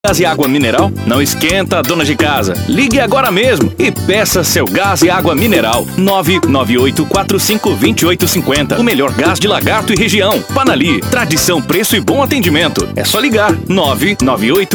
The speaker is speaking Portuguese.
Gás e água mineral? Não esquenta, dona de casa. Ligue agora mesmo e peça seu gás e água mineral. 998452850. O melhor gás de Lagarto e região. Panali. Tradição, preço e bom atendimento. É só ligar. 998